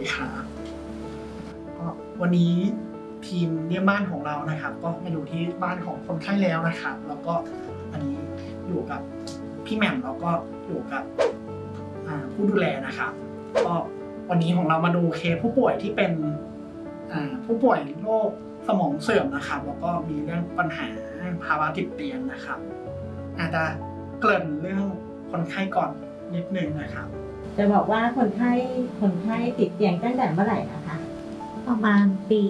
ครับก็วันนี้ทีมเยี่ยมบ้านของเรานะครับก็มาอยู่ที่บ้านของคนไข้แล้วนะครับแล้วก็อันนี้อยู่กับพี่แหม่มแล้วก็อยู่กับผู้ดูแลนะครับก็วันนี้ของเรามาดูเคสผู้ป่วยที่เป็นผู้ป่วยโรคสมองเสื่อมนะครับแล้วก็มีเรื่องปัญหาภาวะติดเตียงนะครับอาจจะเกริ่นเรื่องคนไข้ก่อนนิดนึงนะครับจะบอกว่าคนไข้ติดเตียงตั้งแต่เมื่อไหร่นะคะประมาณปี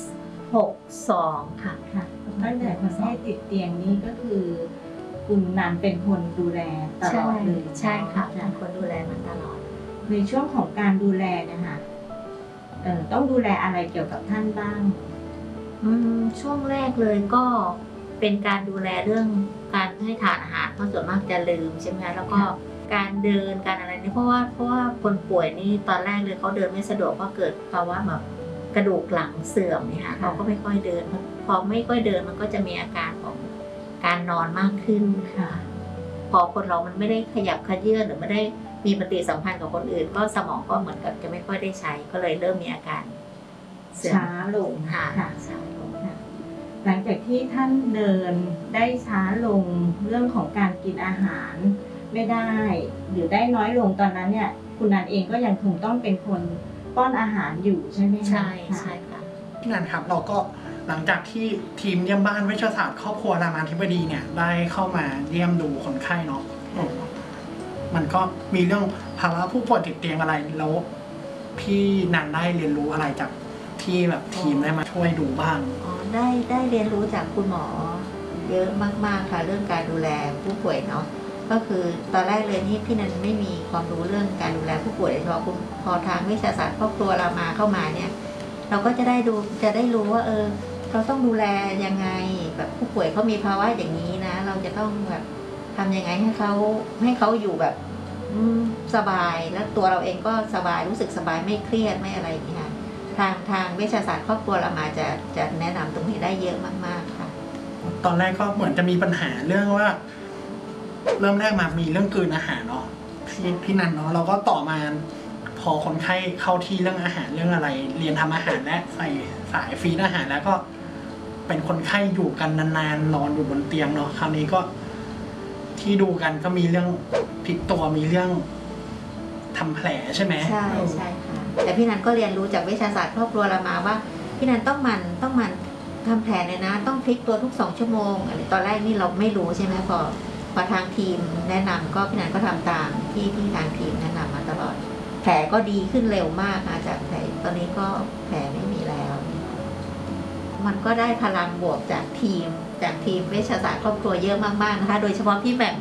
62ค่ะตั้งแต่คนไข้ติดเตียงนี้ก็คือคุณนันเป็นคนดูแลตลอดเลยใช่ค่ะเป็นคนดูแลมันตลอดในช่วงของการดูแลนะคะต้องดูแลอะไรเกี่ยวกับท่านบ้างช่วงแรกเลยก็เป็นการดูแลเรื่องการให้ทานอาหารเพราะส่วนมากจะลืมใช่ไหมคะแล้วก็การเดินการอะไรนี่เพราะว่าคนป่วยนี่ตอนแรกเลยเขาเดินไม่สะดวกเพราะเกิดภาวะแบบกระดูกหลังเสื่อมเนี่ยค่ะเขาก็ไม่ค่อยเดินพอไม่ค่อยเดินมันก็จะมีอาการของการนอนมากขึ้นค่ะพอคนเรามันไม่ได้ขยับเขยื้อนหรือไม่ได้มีปฏิสัมพันธ์กับคนอื่นก็สมองก็เหมือนกับจะไม่ค่อยได้ใช้ก็เลยเริ่มมีอาการช้าลงค่ะช้าลงหลังจากที่ท่านเดินได้ช้าลงเรื่องของการกินอาหารไม่ได้หรือได้น้อยลงตอนนั้นเนี่ยคุณนันเองก็ยังคงต้องเป็นคนป้อนอาหารอยู่ใช่ไหมใช่ค่ะพี่นันครับเราก็หลังจากที่ทีมเยี่ยมบ้านเวชศาสตร์ครอบครัวรามาธิบดีเนี่ยได้เข้ามาเยี่ยมดูคนไข้เนาะมันก็มีเรื่องภาวะผู้ป่วยติดเตียงอะไรแล้วพี่นันได้เรียนรู้อะไรจากที่แบบทีมได้มาช่วยดูบ้างได้เรียนรู้จากคุณหมอเยอะมากๆค่ะเรื่องการดูแลผู้ป่วยเนาะก็คือตอนแรกเลยนี่พี่นันไม่มีความรู้เรื่องการดูแลผู้ป่วยโดยเฉพาะพอทางเวชศาสตร์ครอบครัวเรามาเข้ามาเนี่ยเราก็จะได้รู้ว่าเราต้องดูแลยังไงแบบผู้ป่วยเขามีภาวะอย่างนี้นะเราจะต้องแบบทำยังไงให้เขาอยู่แบบสบายแล้วตัวเราเองก็สบายรู้สึกสบายไม่เครียดไม่อะไรอย่างนี้ค่ะทางเวชศาสตร์ครอบครัวเรามาจะแนะนำตรงนี้ได้เยอะมากๆค่ะตอนแรกก็เหมือนจะมีปัญหาเรื่องว่าเริ่มแรกมามีเรื่องกลืนอาหารเนาะพี่นันเนาะเราก็ต่อมาพอคนไข้เข้าที่เรื่องอาหารเรื่องอะไร เรียนทำอาหารและใส่สายฟีดอาหารแล้วก็เป็นคนไข้อยู่กันนานๆนอนอยู่บนเตียงเนาะคราวนี้ก็ที่ดูกันก็มีเรื่องพลิกตัวมีเรื่องทำแผลใช่ไหมใช่ค่ะแต่พี่นันก็เรียนรู้จากเวชศาสตร์ครอบครัวเรามาว่าพี่นันต้องมันทำแผลเลยนะต้องพลิกตัวทุก2 ชั่วโมงอะไรตอนแรกนี่เราไม่รู้ใช่ไหมพอทางทีมแนะนำก็พี่นันก็ทำตามที่ทางทีมแนะนำมาตลอดแผลก็ดีขึ้นเร็วมากนะจากแผลตอนนี้ก็แผลไม่มีแล้วมันก็ได้พลังบวกจากทีมเวชศาสตร์ครอบครัวเยอะมากๆนะคะโดยเฉพาะพี่แหม่ม